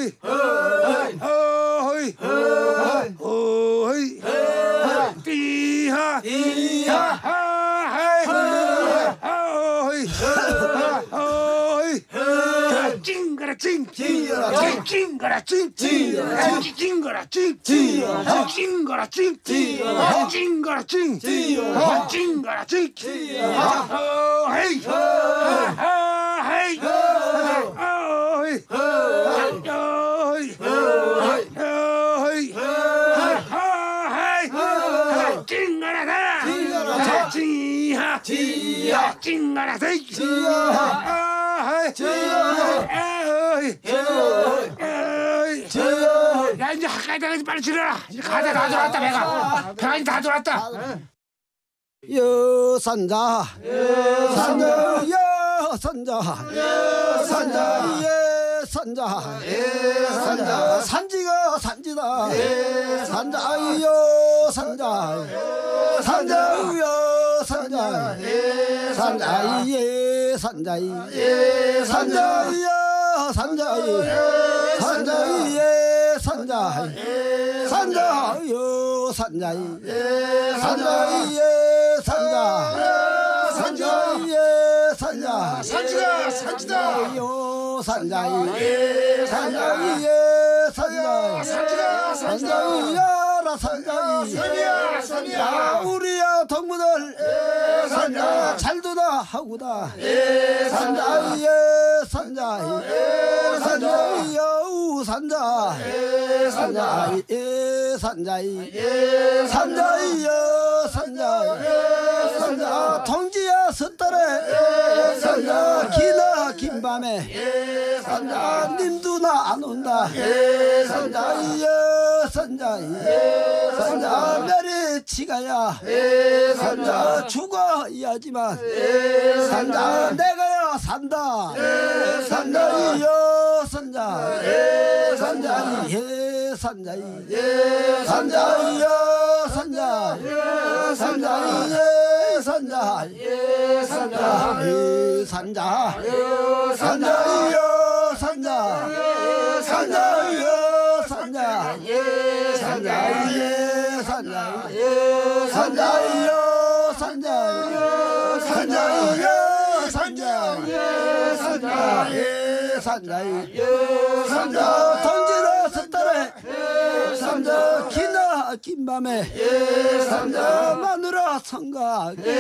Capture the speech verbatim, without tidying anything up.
어이 어이 어이 띠하 띠하 하이 어이 어이 찡거라 찡 찡거라 찡거라 찡 찡거라 찡 찡거라 찡 찡거라 찡 찡거라 찡 찡거라 찡 어이 하이 어이 어이 어이 하이 찡거라다 찡하 찡하 찡거라다 하이 야 이제 가까이 나가지 빨리 지르라. 이제 가다 다 돌았다 배가 배가 이제 다 돌았다. 여산자 여산자 여산자 여산자 예산자 예산자 산지가 산지다 산자 여산자 산자 여산자 산자 예산자 예산자 여산자 산자 예산자 산자 여산자 산자 산자 산자이에 산자 산지가 산지다 요 산자이에 산자이에 산자 산지가 산자이야라 산자이 산이야 산이야 우리야 동무들 산자 잘도다 하고다 산자이에 산자이 산자이 여우 산자 산자이 산자이 산자이 여 산자이 산자 통지야 섣달에 산자 기나 긴밤에 산자 님도나 안 온다 산자이여 산자이 산자 메리 치가야 산자 죽어야지만 산자 내가야 산다 산자이여 산자 산자이 산자이 산자이여 산자 산자이 산자 산자 산자 산자이여 산자 산자이여 산자 산자이여 산자 산자이여 산자 산자이여 산자 산자이여 산자 통지라 섣달에 산자 기나 긴밤에 산자 마누라 성가